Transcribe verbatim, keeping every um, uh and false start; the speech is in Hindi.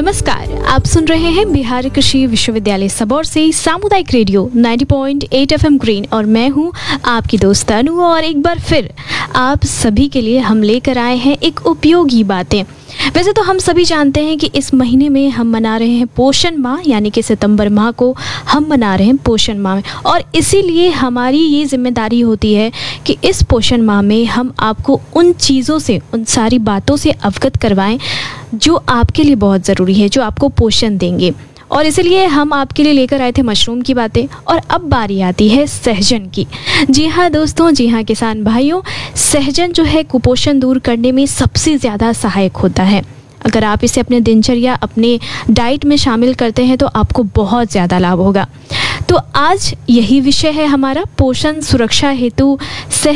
नमस्कार, आप सुन रहे हैं बिहार कृषि विश्वविद्यालय सबौर से सामुदायिक रेडियो नब्बे पॉइंट आठ एफएम ग्रीन और मैं हूं आपकी दोस्त अनु। और एक बार फिर आप सभी के लिए हम लेकर आए हैं एक उपयोगी बातें। वैसे तो हम सभी जानते हैं कि इस महीने में हम मना रहे हैं पोषण माह, यानी कि सितंबर माह को हम मना रहे हैं पोषण माह में, और इसीलिए हमारी ये जिम्मेदारी होती है कि इस पोषण माह में हम आपको उन चीज़ों से, उन सारी बातों से अवगत करवाएं जो आपके लिए बहुत ज़रूरी है, जो आपको पोषण देंगे। और इसलिए हम आपके लिए लेकर आए थे मशरूम की बातें। और अब बारी आती है सहजन की। जी हाँ दोस्तों, जी हाँ किसान भाइयों, सहजन जो है कुपोषण दूर करने में सबसे ज़्यादा सहायक होता है। अगर आप इसे अपने दिनचर्या, अपने डाइट में शामिल करते हैं तो आपको बहुत ज़्यादा लाभ होगा। तो आज यही विषय है हमारा, पोषण सुरक्षा हेतु सह